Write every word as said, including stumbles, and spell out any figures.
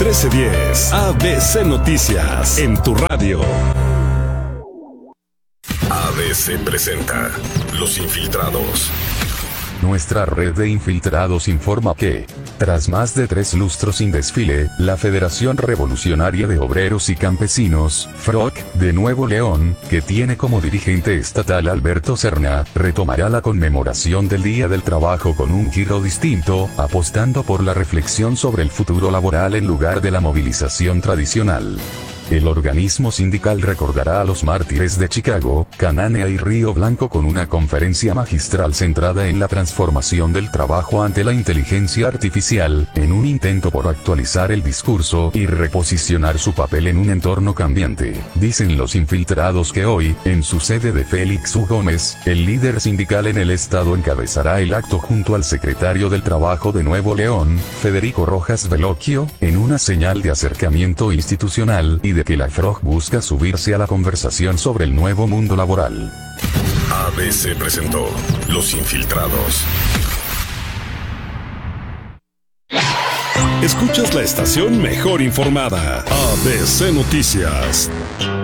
trece diez. A B C Noticias, en tu radio. A B C presenta Los Infiltrados. Nuestra red de infiltrados informa que, tras más de tres lustros sin desfile, la Federación Revolucionaria de Obreros y Campesinos, F R O C, de Nuevo León, que tiene como dirigente estatal Alberto Serna, retomará la conmemoración del Día del Trabajo con un giro distinto, apostando por la reflexión sobre el futuro laboral en lugar de la movilización tradicional. El organismo sindical recordará a los mártires de Chicago, Cananea y Río Blanco con una conferencia magistral centrada en la transformación del trabajo ante la inteligencia artificial, en un intento por actualizar el discurso y reposicionar su papel en un entorno cambiante. Dicen los infiltrados que hoy, en su sede de Félix U. Gómez, el líder sindical en el estado encabezará el acto junto al secretario del Trabajo de Nuevo León, Federico Rojas Veloquio, en una señal de acercamiento institucional y de que la F R O C busca subirse a la conversación sobre el nuevo mundo laboral. A B C presentó Los Infiltrados. Escuchas la estación mejor informada. A B C Noticias.